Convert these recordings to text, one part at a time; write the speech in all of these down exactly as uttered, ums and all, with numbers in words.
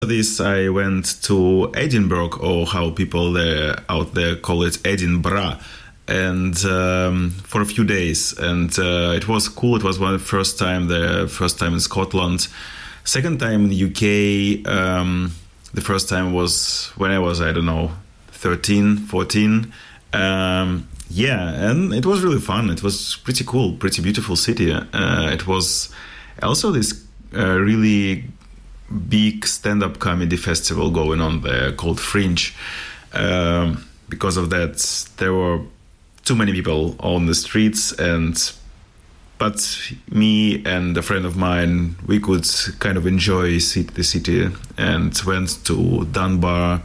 this, I went to Edinburgh, or how people there, out there call it Edinburgh, and um, for a few days. And uh, it was cool. It was my first time there, first time in Scotland. Second time in the U K. Um, the first time was when I was, I don't know, thirteen, fourteen. Um, yeah, and it was really fun. It was pretty cool, pretty beautiful city. Uh, it was also this uh, really big stand-up comedy festival going on there called Fringe. Um, because of that, there were too many people on the streets, and but me and a friend of mine, we could kind of enjoy the city, and went to Dunbar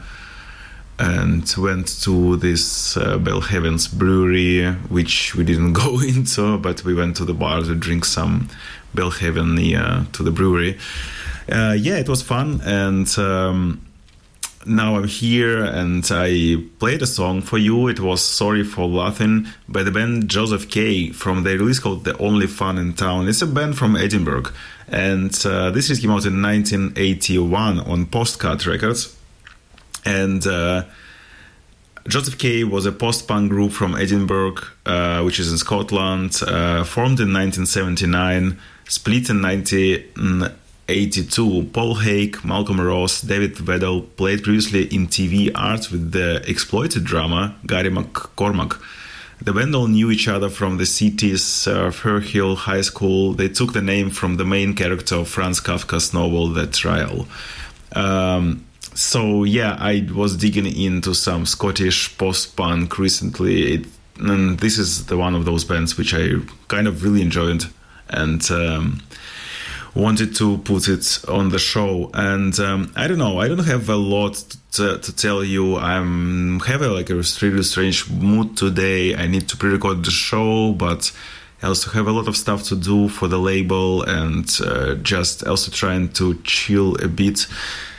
and went to this uh, Belhaven's brewery, which we didn't go into, but we went to the bar to drink some Belhaven near to the brewery. Uh, yeah, it was fun, and um, now I'm here, and I played a song for you. It was Sorry for Laughing by the band Joseph K from their release called The Only Fun in Town. It's a band from Edinburgh, and uh, this came out in nineteen eighty-one on Postcard Records. And uh, Joseph K was a post-punk group from Edinburgh, uh, which is in Scotland, uh, formed in nineteen seventy-nine, split in nineteen eighty-two. Paul Haig, Malcolm Ross, David Weddell played previously in T V art with the exploited drummer Gary McCormack. The band all knew each other from the city's uh, Firhill High School. They took the name from the main character of Franz Kafka's novel The Trial. Um, so yeah, I was digging into some Scottish post-punk recently, it, and this is the one of those bands which I kind of really enjoyed, and um, wanted to put it on the show. And um, I don't know, I don't have a lot to, to tell you. I'm having like a really strange mood today. I need to pre-record the show, but I also have a lot of stuff to do for the label, and uh, just also trying to chill a bit.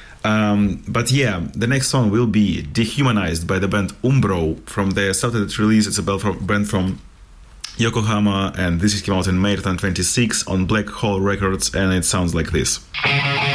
Um, but yeah, the next song will be Dehumanized by the band Umbro from their Saturday release. It's a band from Yokohama, and this came out in May twenty twenty-six on Black Hole Records, and it sounds like this.